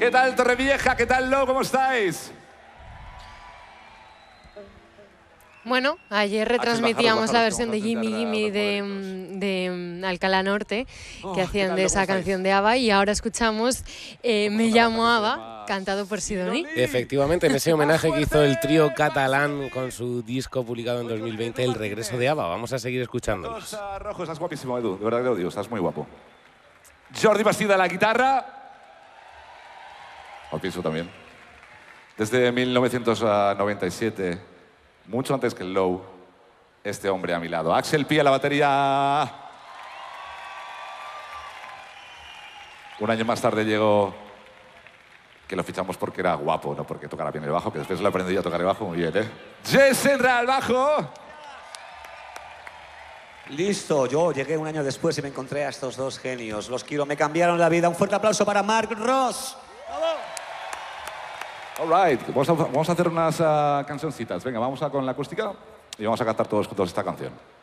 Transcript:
¿Qué tal Torrevieja? ¿Qué tal Lo? ¿Cómo estáis? Bueno, ayer retransmitíamos la versión de Gimme Gimme de Alcalá Norte, que hacían de esa canción de ABBA, y ahora escuchamos Me llamo ABBA, cantado por Sidoní. Efectivamente, en ese homenaje que hizo el trío catalán con su disco publicado en 2020, El regreso de ABBA. Vamos a seguir escuchándolos. Rojo, estás guapísimo, Edu. De verdad que lo digo, estás muy guapo. Jordi Bastida a la guitarra. Al piso también. Desde 1997... mucho antes que el Low, este hombre a mi lado. Axel P a la batería. Un año más tarde llegó, que lo fichamos porque era guapo, no porque tocara bien el bajo, que después le aprendí a tocar el bajo muy bien, ¿eh? Jess entra al bajo. Listo, yo llegué un año después y me encontré a estos dos genios. Los quiero, me cambiaron la vida. Un fuerte aplauso para Mark Ross. All right, vamos a hacer unas cancioncitas. Venga, vamos con la acústica y vamos a cantar todos juntos esta canción.